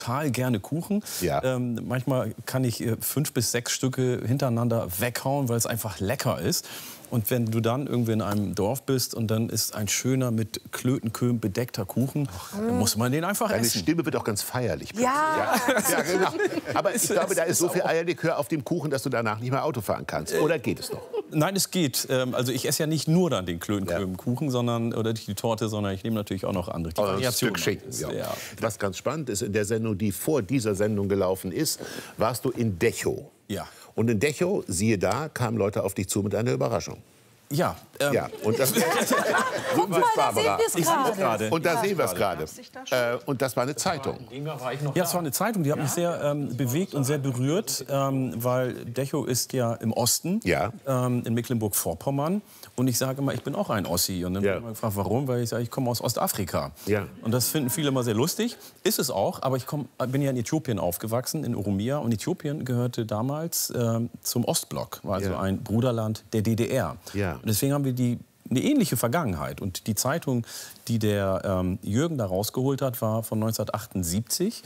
total gerne Kuchen. Ja. Manchmal kann ich 5 bis 6 Stücke hintereinander weghauen, weil es einfach lecker ist. Und wenn du dann irgendwie in einem Dorf bist und dann ist ein schöner mit Klötenköhm bedeckter Kuchen, dann muss man den einfach Deine essen. Stimme wird auch ganz feierlich. Ja. Ja, genau. Aber ich glaube, da ist so viel Eierlikör auf dem Kuchen, dass du danach nicht mehr Auto fahren kannst. Oder geht es noch? Nein, es geht. Also ich esse ja nicht nur dann den Klötenköhm-Kuchen, sondern oder die Torte, sondern ich nehme natürlich auch noch andere. Die Ein Stück Schinken. Ja. Ja. Was ganz spannend ist, in der Sendung, die vor dieser Sendung gelaufen ist, warst du in Dechau. Ja. Und in Dechau, siehe da, kamen Leute auf dich zu mit einer Überraschung. Ja. Ja, und das Guck mal, da sehen wir es gerade. Und da sehen wir es gerade. Und das war eine Zeitung. Ja, es war eine Zeitung, die hat mich sehr bewegt und sehr berührt, weil Dechau ist ja im Osten, Ja. In Mecklenburg-Vorpommern. Und ich sage immer, ich bin auch ein Ossi. Und dann wird man gefragt, warum? Weil ich sage, ich komme aus Ostafrika. Ja. Und das finden viele immer sehr lustig. Ist es auch, aber ich bin ja in Äthiopien aufgewachsen, in Oromia. Und Äthiopien gehörte damals zum Ostblock, war also ein Bruderland der DDR. Ja. Und deswegen haben wir eine ähnliche Vergangenheit. Und die Zeitung, die der Jürgen da rausgeholt hat, war von 1978.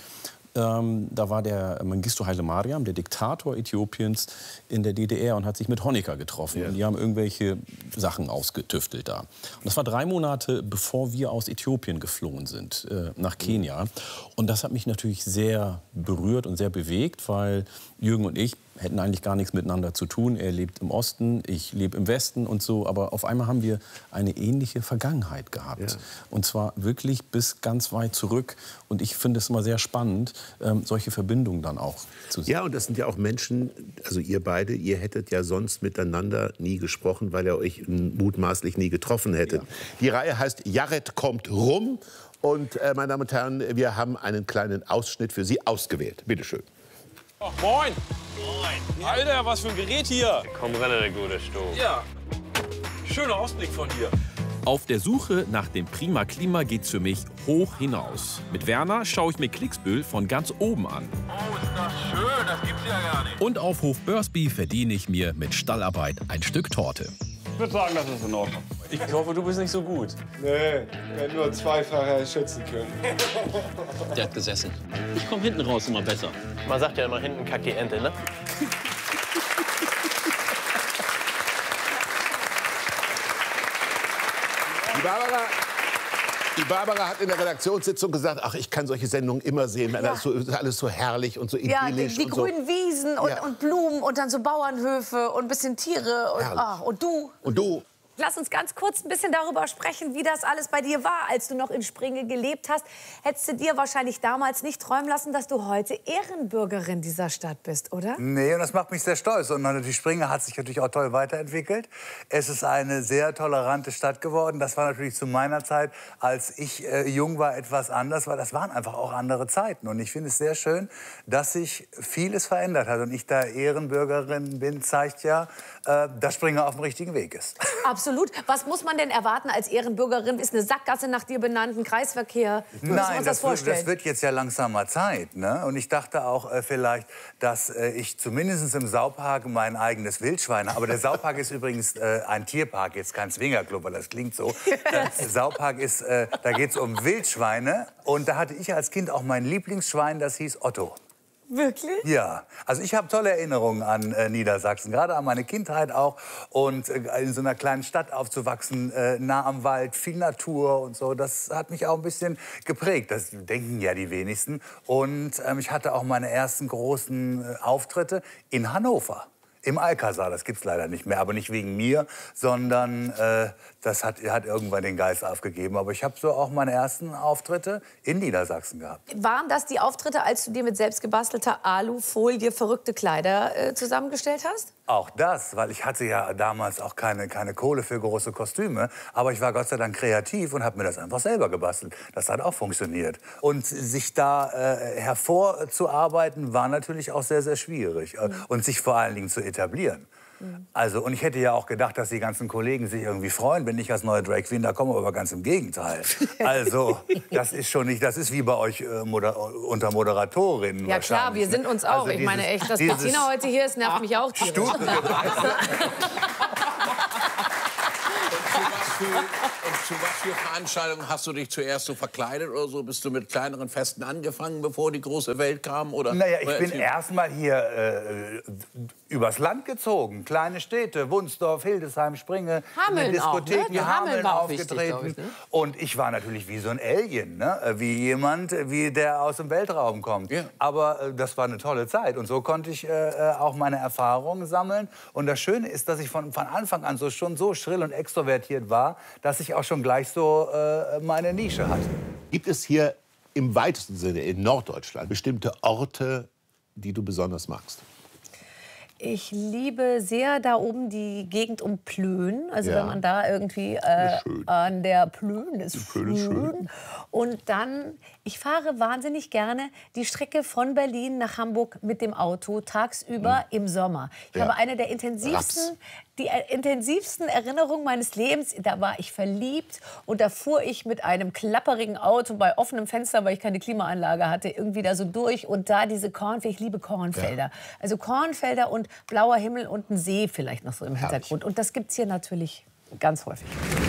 Da war der Mengistu Haile Mariam, der Diktator Äthiopiens, in der DDR und hat sich mit Honecker getroffen. Ja. Und die haben irgendwelche Sachen ausgetüftelt da. Und das war 3 Monate, bevor wir aus Äthiopien geflohen sind, nach Kenia. Und das hat mich natürlich sehr berührt und sehr bewegt, weil Jürgen und ich hätten eigentlich gar nichts miteinander zu tun. Er lebt im Osten, ich lebe im Westen und so. Aber auf einmal haben wir eine ähnliche Vergangenheit gehabt. Ja. Und zwar wirklich bis ganz weit zurück. Und ich finde es immer sehr spannend, solche Verbindungen dann auch zu sehen. Ja, und das sind ja auch Menschen, also ihr beide, ihr hättet ja sonst miteinander nie gesprochen, weil ihr euch mutmaßlich nie getroffen hättet. Ja. Die Reihe heißt Jared kommt rum. Und, meine Damen und Herren, wir haben einen kleinen Ausschnitt für Sie ausgewählt. Bitte schön. Oh, moin! Moin! Alter, was für ein Gerät hier! Komm, renne, der gute Sto. Ja. Schöner Ausblick von hier. Auf der Suche nach dem prima Klima geht's für mich hoch hinaus. Mit Werner schaue ich mir Klicksbühl von ganz oben an. Oh, ist das schön, das gibt's ja gar nicht. Und auf Hof Börsby verdiene ich mir mit Stallarbeit ein Stück Torte. Ich würde sagen, das ist in Ordnung. Ich hoffe, du bist nicht so gut. Nee, wir nur zweifacher schützen können. Der hat gesessen. Ich komme hinten raus immer besser. Man sagt ja immer, hinten kackt die Ente, ne? Die Barbara hat in der Redaktionssitzung gesagt, ach, ich kann solche Sendungen immer sehen. Das ist alles so herrlich und so idyllisch. Ja, die und grünen so. Wiesen und Blumen und dann so Bauernhöfe und ein bisschen Tiere. Und du. Und du. Lass uns ganz kurz ein bisschen darüber sprechen, wie das alles bei dir war, als du noch in Springe gelebt hast. Hättest du dir wahrscheinlich damals nicht träumen lassen, dass du heute Ehrenbürgerin dieser Stadt bist, oder? Nee, und das macht mich sehr stolz. Und natürlich Springe hat sich natürlich auch toll weiterentwickelt. Es ist eine sehr tolerante Stadt geworden. Das war natürlich zu meiner Zeit, als ich jung war, etwas anders, weil das waren einfach auch andere Zeiten. Und ich finde es sehr schön, dass sich vieles verändert hat. Und ich da Ehrenbürgerin bin, zeigt ja, dass Springe auf dem richtigen Weg ist. Absolut. Was muss man denn erwarten als Ehrenbürgerin? Ist eine Sackgasse nach dir benannt, ein Kreisverkehr? Nein, das wird jetzt ja langsam mal Zeit. Ne? Und ich dachte auch vielleicht, dass ich zumindest im Saupark mein eigenes Wildschwein habe. Aber der Saupark ist übrigens ein Tierpark, jetzt kein Swingerclub, weil das klingt so. Der Saupark ist, da geht es um Wildschweine. Und da hatte ich als Kind auch mein Lieblingsschwein, das hieß Otto. Wirklich? Ja, also ich habe tolle Erinnerungen an Niedersachsen, gerade an meine Kindheit auch. Und in so einer kleinen Stadt aufzuwachsen, nah am Wald, viel Natur und so, das hat mich auch ein bisschen geprägt. Das denken ja die wenigsten. Und ich hatte auch meine ersten großen Auftritte in Hannover. Im Alcazar, das gibt's leider nicht mehr, aber nicht wegen mir, sondern das hat irgendwann den Geist aufgegeben. Aber ich habe so auch meine ersten Auftritte in Niedersachsen gehabt. Waren das die Auftritte, als du dir mit selbstgebastelter Alufolie verrückte Kleider zusammengestellt hast? Auch das, weil ich hatte ja damals auch keine Kohle für große Kostüme. Aber ich war Gott sei Dank kreativ und habe mir das einfach selber gebastelt. Das hat auch funktioniert. Und sich da hervorzuarbeiten, war natürlich auch sehr, sehr schwierig. Und sich vor allen Dingen zu etablieren. Also, und ich hätte ja auch gedacht, dass die ganzen Kollegen sich irgendwie freuen, wenn ich als neue Drag Queen da komme, aber ganz im Gegenteil. Also, das ist schon nicht, das ist wie bei euch unter Moderatorinnen. Ja klar, wir sind uns auch. Also ich meine echt, dass Bettina heute hier ist, nervt mich auch tierisch. Zu was für Veranstaltungen hast du dich zuerst so verkleidet oder so? Bist du mit kleineren Festen angefangen, bevor die große Welt kam? Oder? Naja, ich bin erst mal hier übers Land gezogen. Kleine Städte, Wunsdorf, Hildesheim, Springe. Hameln in der Diskothek, auch, ne? in Hameln aufgetreten. Wichtig, ne? Und ich war natürlich wie so ein Alien, ne? Wie jemand, wie der aus dem Weltraum kommt. Ja. Aber das war eine tolle Zeit. Und so konnte ich auch meine Erfahrungen sammeln. Und das Schöne ist, dass ich von Anfang an schon so schrill und extrovertiert war, dass ich auch schon gleich so meine Nische hatte. Gibt es hier im weitesten Sinne in Norddeutschland bestimmte Orte, die du besonders magst? Ich liebe sehr da oben die Gegend um Plön. Also Ja. wenn man da irgendwie an der Plön ist, schön. Und dann, ich fahre wahnsinnig gerne die Strecke von Berlin nach Hamburg mit dem Auto tagsüber im Sommer. Ich habe eine der intensivsten Erinnerungen meines Lebens. Da war ich verliebt und da fuhr ich mit einem klapperigen Auto bei offenem Fenster, weil ich keine Klimaanlage hatte, irgendwie da so durch. Und da diese Kornfelder, ich liebe Kornfelder. Ja. Also Kornfelder und blauer Himmel und ein See vielleicht noch so im Hintergrund. Und das gibt's hier natürlich ganz häufig.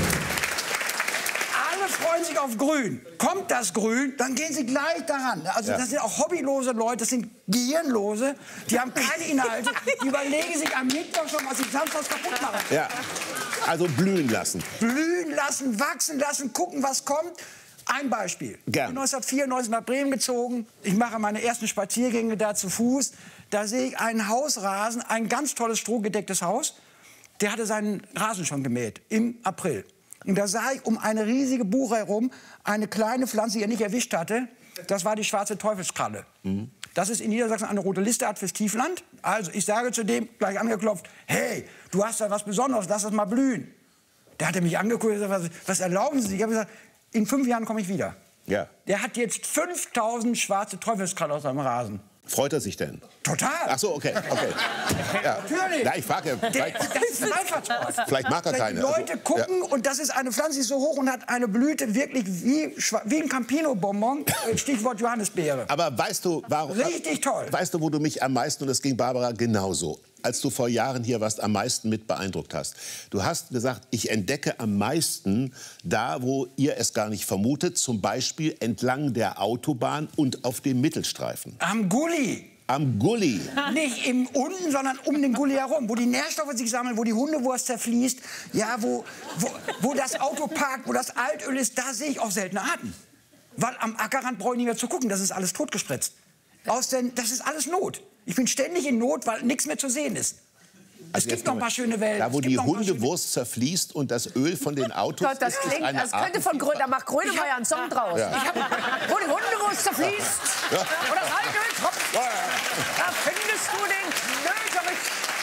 Alle freuen sich auf Grün. Kommt das Grün, dann gehen sie gleich daran. Also das sind auch hobbylose Leute, das sind Gehirnlose. Die haben keine Inhalte. Die überlegen sich am Mittwoch schon, was sie samstags kaputt machen. Ja, also blühen lassen. Blühen lassen, wachsen lassen, gucken, was kommt. Ein Beispiel. Gern. Ich bin 1994 nach Bremen gezogen. Ich mache meine ersten Spaziergänge da zu Fuß. Da sehe ich einen Hausrasen, ein ganz tolles strohgedecktes Haus. Der hatte seinen Rasen schon gemäht im April. Und da sah ich um eine riesige Buche herum eine kleine Pflanze, die er nicht erwischt hatte. Das war die schwarze Teufelskralle. Mhm. Das ist in Niedersachsen eine rote Listeart fürs Tiefland. Also ich sage zu dem, gleich angeklopft, hey, du hast da was Besonderes, lass das mal blühen. Der hatte mich angeguckt und gesagt, was erlauben Sie sich? Ich habe gesagt, in 5 Jahren komme ich wieder. Ja. Der hat jetzt 5000 schwarze Teufelskralle aus seinem Rasen. Freut er sich denn? Total. Ach so, okay. Ja. Natürlich. Ja, ich frage ja. Das ist ein Einfallstor. Vielleicht mag er keine. Die Leute gucken und das ist eine Pflanze, die ist so hoch und hat eine Blüte wirklich wie ein Campino-Bonbon. Stichwort Johannisbeere. Aber weißt du, warum? Richtig toll. Weißt du, wo du mich am meisten, und das ging Barbara genauso, als du vor Jahren hier warst, am meisten mit beeindruckt hast? Du hast gesagt, ich entdecke am meisten da, wo ihr es gar nicht vermutet, zum Beispiel entlang der Autobahn und auf dem Mittelstreifen. Am Gully. Am Gully. Nicht im unten, sondern um den Gully herum, wo die Nährstoffe sich sammeln, wo die Hundewurst zerfließt, ja, wo das Auto parkt, wo das Altöl ist, da sehe ich auch seltene Arten. Weil am Ackerrand brauche ich nicht mehr zu gucken, das ist alles totgespritzt. Das ist alles Not. Ich bin ständig in Not, weil nichts mehr zu sehen ist. Es gibt noch ein paar schöne Wellen. Da, wo die Hundewurst zerfließt und das Öl von den Autos. Gott, das klingt, das könnte von Grönemeyer, da macht Grönemeyer einen Song draus. Ja. Wo die Hundewurst zerfließt Ja. und das Altöl tropft, da findest du den Knöterich.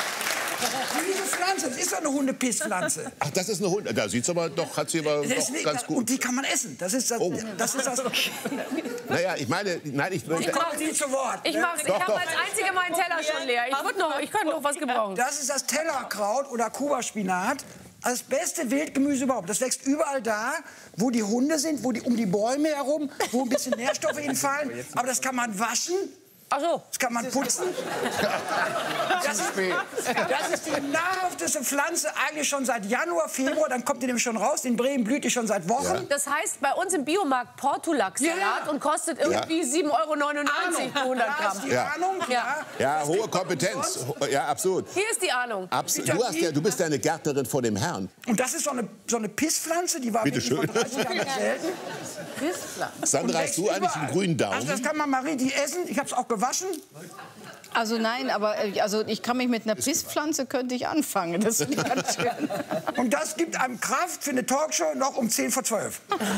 Diese Pflanze, das ist doch eine Hundepisspflanze. Ach, das ist eine Hunde. Da sieht's aber doch, hat sie aber Das ist doch nicht- ganz gut. Und die kann man essen. Das ist das. Oh. Das ist das. Naja, ich meine, nein, ich Ich komme nie zu Wort. Ich ne? habe als Einzige meinen Teller schon leer. Ich könnte noch was gebrauchen. Das ist das Tellerkraut oder Kuba-Spinat. Das beste Wildgemüse überhaupt. Das wächst überall da, wo die Hunde sind, um die Bäume herum, wo ein bisschen Nährstoffe hinfallen. Aber das kann man waschen. Ach so. Das kann man putzen. Das ist die nahrhafteste Pflanze eigentlich schon seit Januar, Februar. Dann kommt die nämlich schon raus. In Bremen blüht die schon seit Wochen. Das heißt bei uns im Biomarkt Portulak-Salat und kostet irgendwie 7,99 € pro 100 Da Gramm. ist die Ahnung. Ja, hohe Kompetenz. Ja, absolut. Hier ist die Ahnung. Du bist ja eine Gärtnerin vor dem Herrn. Und das ist so eine Pisspflanze, die war Bitte wirklich schön. vor 30 Jahren selten. Sandra, hast du eigentlich einen grünen Daumen? Also das kann man mal richtig essen. Ich habe es auch gewaschen. Also nein, aber ich kann mich mit einer Pisspflanze könnte ich anfangen. Das ist ganz schön. Und das gibt einem Kraft für eine Talkshow noch um 10 vor 12.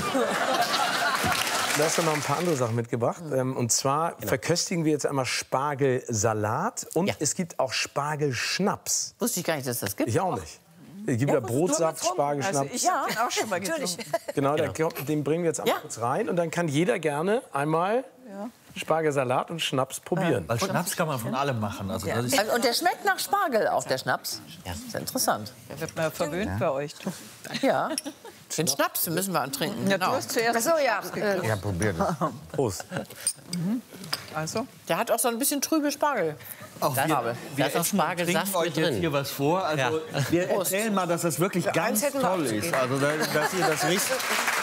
Du hast noch ein paar andere Sachen mitgebracht. Und zwar verköstigen wir jetzt einmal Spargelsalat und es gibt auch Spargelschnaps. Wusste ich gar nicht, dass das gibt. Ich auch nicht. Es gibt ja Brotsaft, Spargelschnaps. Also ich habe den auch schon mal getrunken. Genau, den bringen wir jetzt einmal kurz rein. Und dann kann jeder gerne einmal Spargelsalat und Schnaps probieren. Weil Schnaps kann man von allem machen. Also das ist Und der schmeckt nach Spargel auch, der Schnaps. Ja, das ist interessant. Der wird mal verwöhnt bei euch. Ja. Den Schnaps den müssen wir antrinken. Ja, du hast zuerst. Ach so, ja. Ja, probieren. Prost. Also? Der hat auch so ein bisschen trübe Spargel. Da ist auch Spargelsaft mit drin. Hier was vor. Also, wir erzählen mal, dass das wirklich ganz toll ist. Also, dass ihr das wisst.